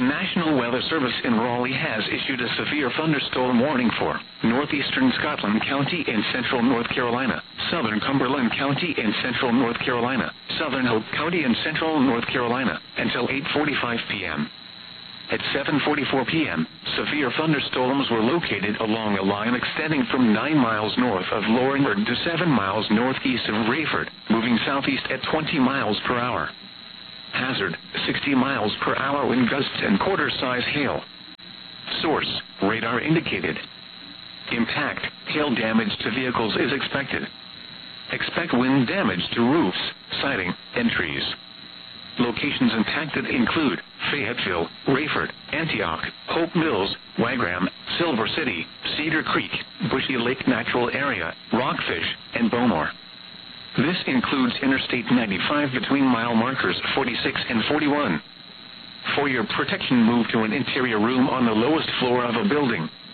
National Weather Service in Raleigh has issued a severe thunderstorm warning for northeastern Scotland County in central North Carolina, southern Cumberland County in central North Carolina, southern Hope County in central North Carolina, until 8:45 p.m. At 7:44 p.m., severe thunderstorms were located along a line extending from 9 miles north of Laurinburg to 7 miles northeast of Rayford, moving southeast at 20 miles per hour. Hazard, 60 miles per hour wind gusts and quarter-size hail. Source, radar indicated. Impact, hail damage to vehicles is expected. Expect wind damage to roofs, siding, and trees. Locations impacted include Fayetteville, Rayford, Antioch, Hope Mills, Wagram, Silver City, Cedar Creek, Bushy Lake Natural Area, Rockfish, and Bowmore. This includes Interstate 95 between mile markers 46 and 41. For your protection, move to an interior room on the lowest floor of a building.